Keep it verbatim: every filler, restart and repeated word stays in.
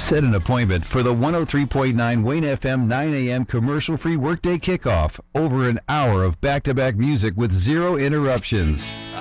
Set an appointment for the one oh three point nine Wayne F M nine a.m. commercial-free workday kickoff. Over an hour of back-to-back music with zero interruptions.